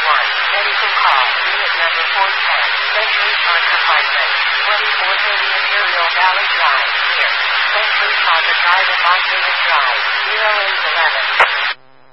Medical call. Unit number 410. Century Park Apartment. 2430 Imperial Valley Drive. Here. Century Plaza Drive and Las Vegas Drive. 0811.